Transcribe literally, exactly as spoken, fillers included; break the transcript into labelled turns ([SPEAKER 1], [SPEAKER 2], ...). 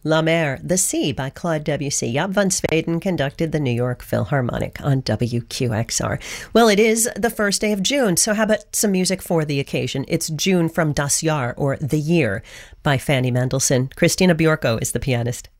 [SPEAKER 1] La Mer, The Sea by Claude Debussy. Jaap van Zweden conducted the New York Philharmonic on W Q X R. Well, it is the first day of June, so how about some music for the occasion? It's June from Das Jahr, or The Year, by Fanny Mendelssohn. Christina Bjorko is the pianist.